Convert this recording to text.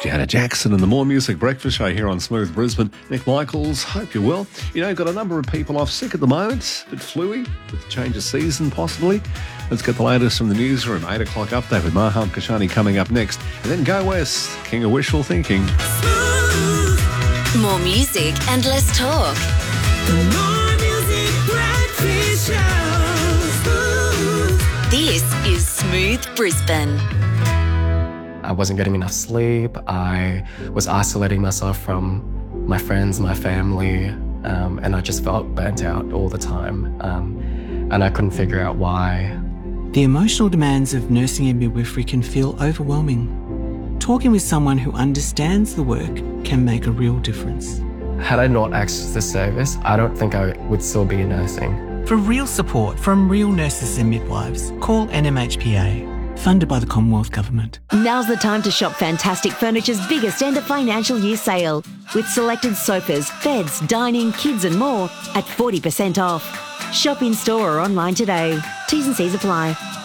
Janet Jackson and the More Music Breakfast Show here on Smooth Brisbane. Nick Michaels, hope you're well. You know, got a number of people off sick at the moment, a bit fluey, with the change of season possibly. Let's get the latest from the newsroom. 8 o'clock update with Maham Kashani coming up next. And then Go West, King of Wishful Thinking. More music and less talk. More Music Breakfast Show. This is Smooth Brisbane. I wasn't getting enough sleep. I was isolating myself from my friends, my family, and I just felt burnt out all the time. And I couldn't figure out why. The emotional demands of nursing and midwifery can feel overwhelming. Talking with someone who understands the work can make a real difference. Had I not accessed this service, I don't think I would still be nursing. For real support from real nurses and midwives, call NMHPA. Funded by the Commonwealth Government. Now's the time to shop Fantastic Furniture's biggest end of financial year sale, with selected sofas, beds, dining, kids and more at 40% off. Shop in store or online today. T's and C's apply.